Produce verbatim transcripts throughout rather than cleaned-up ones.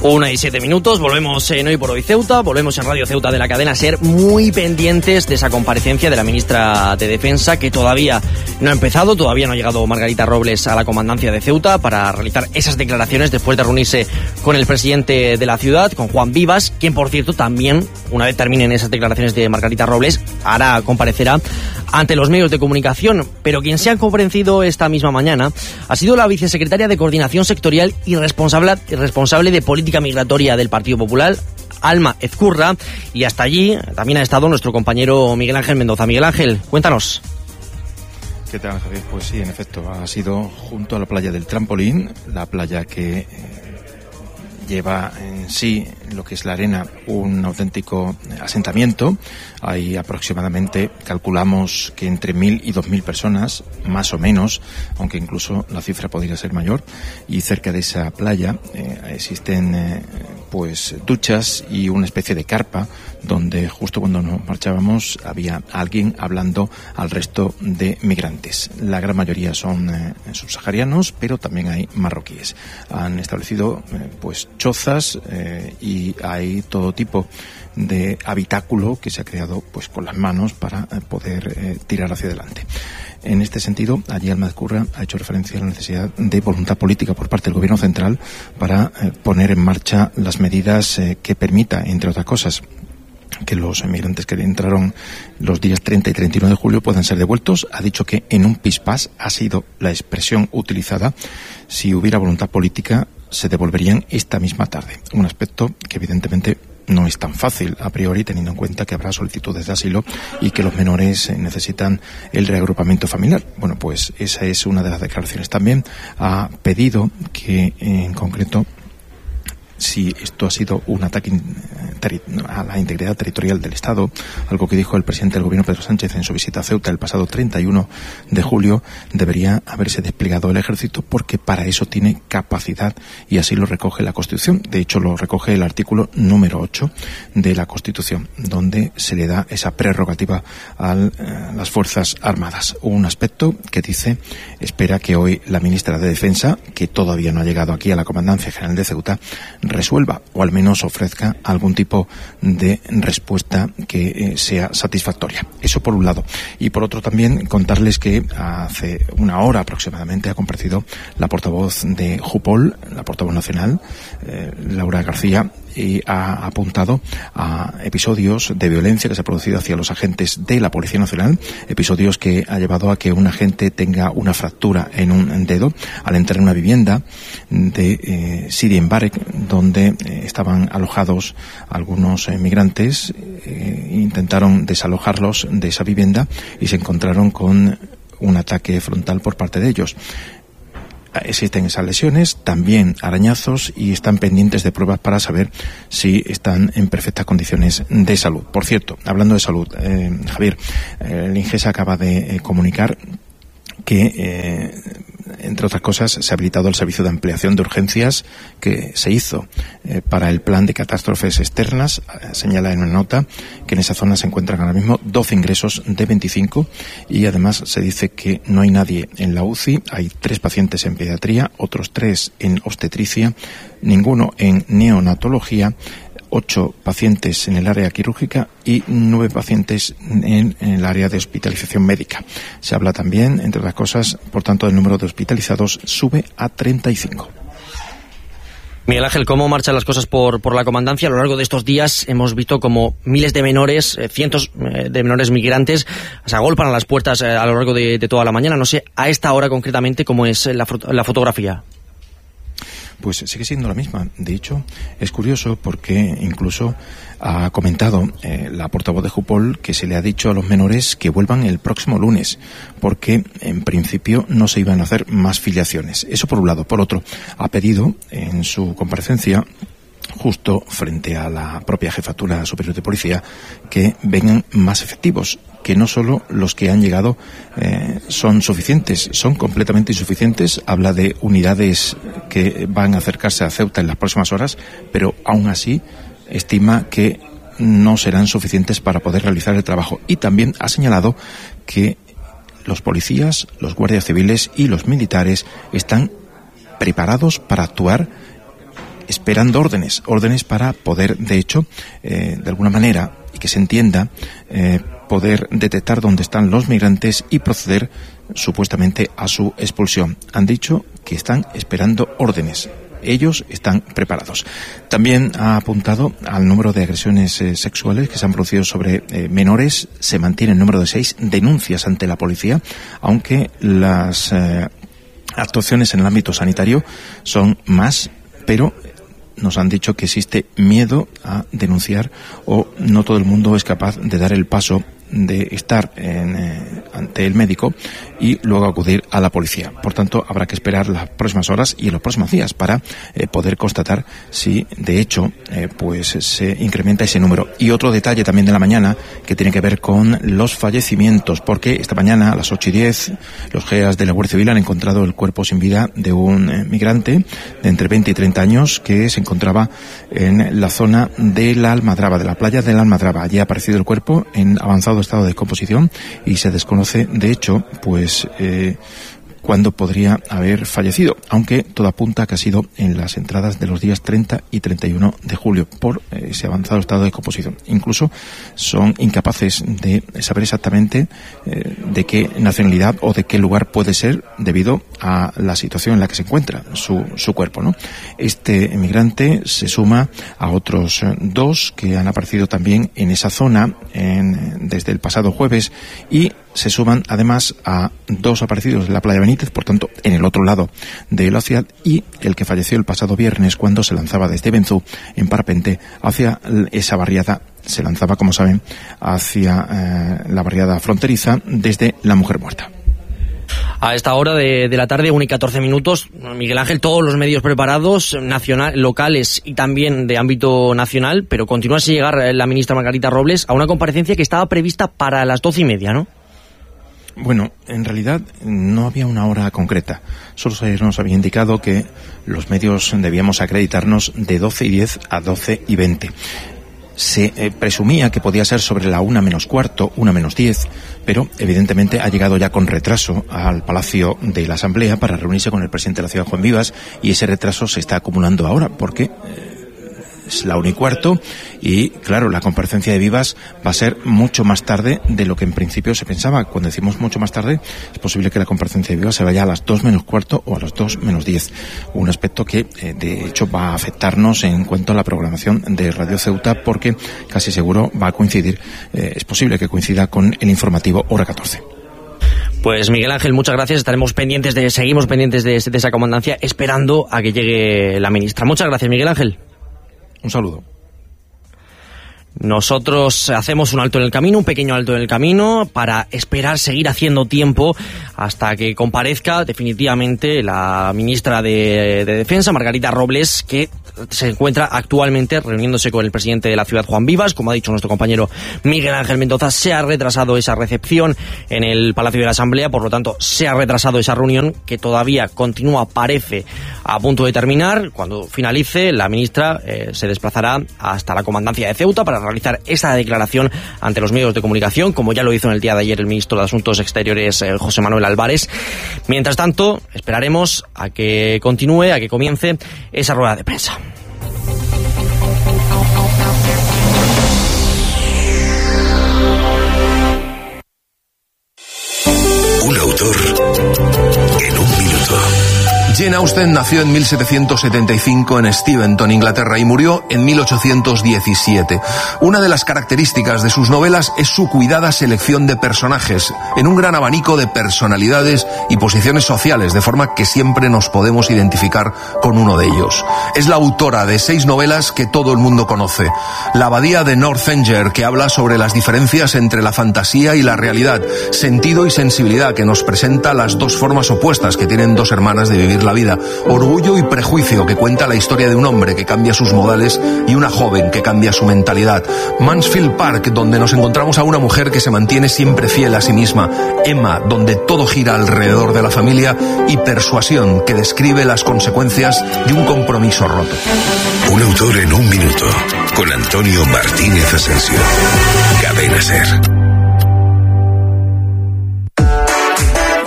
Una y siete minutos, volvemos en Hoy por Hoy Ceuta, volvemos en Radio Ceuta de la cadena SER, muy pendientes de esa comparecencia de la ministra de Defensa, que todavía no ha empezado, todavía no ha llegado Margarita Robles a la comandancia de Ceuta para realizar esas declaraciones después de reunirse con el presidente de la ciudad, con Juan Vivas, quien por cierto también, una vez terminen esas declaraciones de Margarita Robles, ahora comparecerá ante los medios de comunicación. Pero quien se ha comparecido esta misma mañana ha sido la vicesecretaria de Coordinación Sectorial y responsable, responsable de Política Migratoria del Partido Popular, Alma Ezcurra, y hasta allí también ha estado nuestro compañero Miguel Ángel Mendoza. Miguel Ángel, cuéntanos. ¿Qué tal, Javier? Pues sí, en efecto, ha sido junto a la playa del Trampolín, la playa que eh, lleva en sí lo que es la arena un auténtico asentamiento. Hay aproximadamente, calculamos que entre mil y dos mil personas, más o menos, aunque incluso la cifra podría ser mayor, y cerca de esa playa eh, existen eh, pues duchas y una especie de carpa donde justo cuando nos marchábamos había alguien hablando al resto de migrantes. La gran mayoría son eh, subsaharianos, pero también hay marroquíes. Han establecido eh, pues chozas eh, y hay todo tipo de habitáculo que se ha creado pues con las manos para eh, poder eh, tirar hacia adelante. En este sentido, allí Alma Ezcurra ha hecho referencia a la necesidad de voluntad política por parte del Gobierno central para eh, poner en marcha las medidas eh, que permita, entre otras cosas, que los emigrantes que entraron los días treinta y treinta y uno de julio puedan ser devueltos. Ha dicho que en un pispás ha sido la expresión utilizada. Si hubiera voluntad política, se devolverían esta misma tarde. Un aspecto que evidentemente no es tan fácil a priori, teniendo en cuenta que habrá solicitudes de asilo y que los menores necesitan el reagrupamiento familiar. Bueno, pues esa es una de las declaraciones. También ha pedido que, en concreto, si esto ha sido un ataque a la integridad territorial del Estado, algo que dijo el presidente del Gobierno, Pedro Sánchez, en su visita a Ceuta el pasado treinta y uno de julio, debería haberse desplegado el ejército porque para eso tiene capacidad y así lo recoge la Constitución. De hecho, lo recoge el artículo número ocho de la Constitución, donde se le da esa prerrogativa a las Fuerzas Armadas. Un aspecto que dice, espera que hoy la ministra de Defensa, que todavía no ha llegado aquí a la Comandancia General de Ceuta, resuelva o al menos ofrezca algún tipo de respuesta que eh, sea satisfactoria. Eso por un lado. Y por otro también contarles que hace una hora aproximadamente ha comparecido la portavoz de Jupol, la portavoz nacional, eh, Laura García, y ha apuntado a episodios de violencia que se ha producido hacia los agentes de la Policía Nacional, episodios que ha llevado a que un agente tenga una fractura en un dedo al entrar en una vivienda de eh, Sidi Mbarek, donde eh, estaban alojados algunos eh, migrantes, eh, intentaron desalojarlos de esa vivienda y se encontraron con un ataque frontal por parte de ellos. Existen esas lesiones, también arañazos, y están pendientes de pruebas para saber si están en perfectas condiciones de salud. Por cierto, hablando de salud, eh, Javier, eh, el INGESA acaba de eh, comunicar que, eh, entre otras cosas, se ha habilitado el servicio de ampliación de urgencias que se hizo eh, para el plan de catástrofes externas. Eh, señala en una nota que en esa zona se encuentran ahora mismo doce ingresos de veinticinco y además se dice que no hay nadie en la U C I. Hay tres pacientes en pediatría, otros tres en obstetricia, ninguno en neonatología, ocho pacientes en el área quirúrgica y nueve pacientes en, en el área de hospitalización médica. Se habla también, entre otras cosas, por tanto, el número de hospitalizados sube a treinta y cinco. Miguel Ángel, ¿cómo marchan las cosas por, por la comandancia? A lo largo de estos días hemos visto como miles de menores, eh, cientos eh, de menores migrantes se agolpan a las puertas eh, a lo largo de, de toda la mañana. No sé, a esta hora concretamente, ¿cómo es la, la fotografía? Pues sigue siendo la misma. De hecho, es curioso porque incluso ha comentado eh, la portavoz de Jupol que se le ha dicho a los menores que vuelvan el próximo lunes, porque en principio no se iban a hacer más filiaciones. Eso por un lado. Por otro, ha pedido en su comparecencia, justo frente a la propia Jefatura Superior de Policía, que vengan más efectivos, que no solo los que han llegado eh, son suficientes, son completamente insuficientes. Habla de unidades que van a acercarse a Ceuta en las próximas horas, pero aún así estima que no serán suficientes para poder realizar el trabajo. Y también ha señalado que los policías, los guardias civiles y los militares están preparados para actuar esperando órdenes, órdenes para poder, de hecho, eh, de alguna manera, y que se entienda, eh, poder detectar dónde están los migrantes y proceder supuestamente a su expulsión. Han dicho que están esperando órdenes. Ellos están preparados. También ha apuntado al número de agresiones eh, sexuales que se han producido sobre eh, menores. Se mantiene el número de seis denuncias ante la policía, aunque las eh, actuaciones en el ámbito sanitario son más, pero nos han dicho que existe miedo a denunciar, o no todo el mundo es capaz de dar el paso de estar en, eh, ante el médico y luego acudir a la policía. Por tanto, habrá que esperar las próximas horas y en los próximos días para eh, poder constatar si, de hecho, eh, pues se incrementa ese número. Y otro detalle también de la mañana que tiene que ver con los fallecimientos, porque esta mañana a las ocho y diez los G E A S de la Guardia Civil han encontrado el cuerpo sin vida de un eh, migrante de entre veinte y treinta años que se encontraba en la zona de la Almadraba, de la playa de la Almadraba. Allí ha aparecido el cuerpo en avanzado estado de descomposición y se desconoce, de hecho, pues eh, cuándo podría haber fallecido, aunque todo apunta a que ha sido en las entradas de los días treinta y treinta y uno de julio por eh, ese avanzado estado de descomposición. Incluso son incapaces de saber exactamente eh, de qué nacionalidad o de qué lugar puede ser debido a la situación en la que se encuentra su, su cuerpo, ¿no? Este emigrante se suma a otros eh, dos que han aparecido también en esa zona en, desde el pasado jueves, y se suman además a dos aparecidos en la playa Benítez, por tanto en el otro lado de la ciudad, y el que falleció el pasado viernes cuando se lanzaba desde Benzú en parapente hacia esa barriada. Se lanzaba, como saben, hacia eh, la barriada fronteriza desde La Mujer Muerta. A esta hora de, de la tarde, una y catorce minutos, Miguel Ángel, todos los medios preparados, nacional, locales y también de ámbito nacional, pero continúa sin llegar la ministra Margarita Robles a una comparecencia que estaba prevista para las doce y media, ¿no? Bueno, en realidad no había una hora concreta. Solo se nos había indicado que los medios debíamos acreditarnos de doce y diez a doce y veinte. Se eh, presumía que podía ser sobre la una menos cuarto, una menos diez, pero evidentemente ha llegado ya con retraso al Palacio de la Asamblea para reunirse con el presidente de la ciudad, Juan Vivas, y ese retraso se está acumulando ahora porque eh, es la una y cuarto y, claro, la comparecencia de Vivas va a ser mucho más tarde de lo que en principio se pensaba. Cuando decimos mucho más tarde, es posible que la comparecencia de Vivas se vaya a las dos menos cuarto o a las dos menos diez. Un aspecto que, eh, de hecho, va a afectarnos en cuanto a la programación de Radio Ceuta, porque casi seguro va a coincidir, eh, es posible que coincida con el informativo hora catorce. Pues Miguel Ángel, muchas gracias. Estaremos pendientes de, seguimos pendientes de, de esa comandancia, esperando a que llegue la ministra. Muchas gracias, Miguel Ángel. Un saludo. Nosotros hacemos un alto en el camino, un pequeño alto en el camino, para esperar, seguir haciendo tiempo hasta que comparezca definitivamente la ministra de, de Defensa, Margarita Robles, que se encuentra actualmente reuniéndose con el presidente de la ciudad, Juan Vivas. Como ha dicho nuestro compañero Miguel Ángel Mendoza, se ha retrasado esa recepción en el Palacio de la Asamblea, por lo tanto se ha retrasado esa reunión, que todavía continúa, parece a punto de terminar. Cuando finalice, la ministra eh, se desplazará hasta la comandancia de Ceuta para realizar esa declaración ante los medios de comunicación, como ya lo hizo en el día de ayer el ministro de Asuntos Exteriores, eh, José Manuel Álvarez. Mientras tanto, esperaremos a que continúe, a que comience esa rueda de prensa. Un autor en un minuto. Jane Austen nació en mil setecientos setenta y cinco en Steventon, Inglaterra, y murió en mil ochocientos diecisiete. Una de las características de sus novelas es su cuidada selección de personajes, en un gran abanico de personalidades y posiciones sociales, de forma que siempre nos podemos identificar con uno de ellos. Es la autora de seis novelas que todo el mundo conoce. La abadía de Northanger, que habla sobre las diferencias entre la fantasía y la realidad. Sentido y sensibilidad, que nos presenta las dos formas opuestas que tienen dos hermanas de vivir la vida. Orgullo y prejuicio, que cuenta la historia de un hombre que cambia sus modales y una joven que cambia su mentalidad. Mansfield Park, donde nos encontramos a una mujer que se mantiene siempre fiel a sí misma. Emma, donde todo gira alrededor de la familia. Y Persuasión, que describe las consecuencias de un compromiso roto. Un autor en un minuto, con Antonio Martínez Asensio. Cadena SER.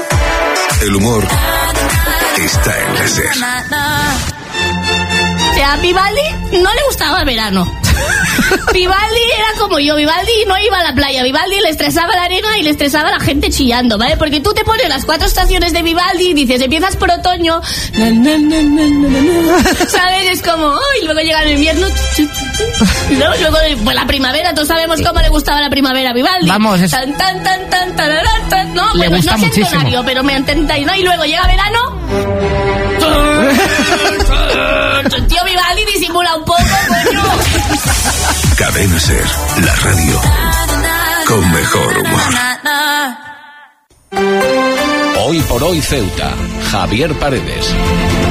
El humor está en la SER. A Vivaldi no le gustaba el verano. Vivaldi era como yo, Vivaldi no iba a la playa, Vivaldi le estresaba la arena y le estresaba la gente chillando, ¿vale? Porque tú te pones las cuatro estaciones de Vivaldi y dices, empiezas por otoño, na, na, na, na, na, na, ¿sabes? Es como, oh, y luego llega el invierno, y luego, luego pues la primavera, todos sabemos cómo le gustaba la primavera a Vivaldi. Vamos, es... tan, tan, tan, tan, tan, tan, tan, no, le bueno, gusta no sé muchísimo. escenario, pero me entendáis, ¿no? Y luego llega verano. Tío, Vivaldi disimula un poco, coño. Cadena Ser, la radio con mejor humor. Hoy por hoy Ceuta, Javier Paredes.